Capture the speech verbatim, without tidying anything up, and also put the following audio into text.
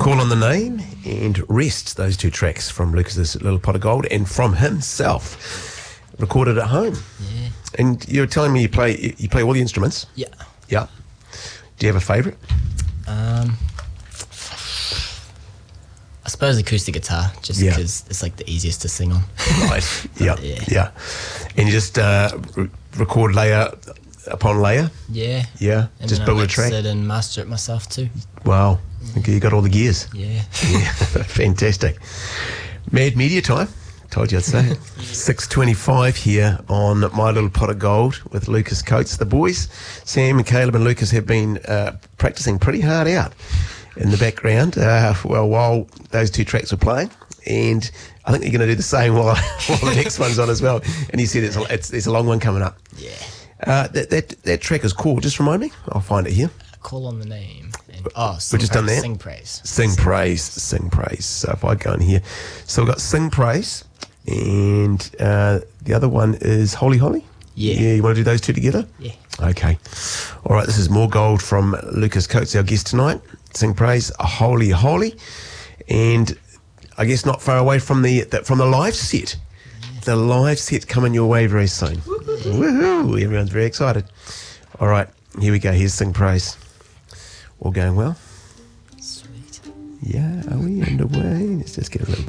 Call on the Name and Rest, those two tracks from Lucas's Little Pot of Gold and from himself, recorded at home. Yeah. And you were telling me you play you play all the instruments. Yeah. Yeah. Do you have a favourite? Um, I suppose acoustic guitar, just Yeah. because it's like the easiest to sing on. Right. Yeah. Yeah. Yeah. And you just uh, re- record layer upon layer. Yeah. Yeah. And just then build I a like track. sit and master it myself too. Wow. Okay, you got all the gears. Yeah. Yeah. Fantastic. Mad Media time. Told you I'd say it. six twenty-five here on My Little Pot of Gold with Lucas Coates. The boys, Sam and Caleb and Lucas, have been uh, practicing pretty hard out in the background uh, well, while those two tracks were playing. And I think you're going to do the same while, while the next one's on as well. And you said it's a, it's, it's a long one coming up. Yeah. Uh, that, that that track is called, just remind me, I'll find it here. Call on the Name. And, oh, We've just done that. Sing praise. Sing, sing praise, sing praise. So if I go in here, so we've got Sing Praise, and uh, the other one is Holy Holy. Yeah. Yeah, you want to do those two together? Yeah. Okay. All right, this is more gold from Lucas Coates, our guest tonight. Sing praise, Holy Holy, and I guess not far away from the, the from the live set. Yeah. The live set coming your way very soon. Woohoo! Woohoo! Everyone's very excited. All right, here we go. Here's Sing Praise. All going well? Sweet. Yeah, are we underway? Let's just get a little bit.